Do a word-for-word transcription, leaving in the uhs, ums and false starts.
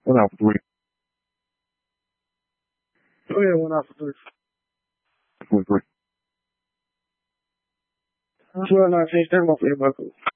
One out for three. Go ahead, one out for three. twenty-three. twelve nineteen, stand up for everybody.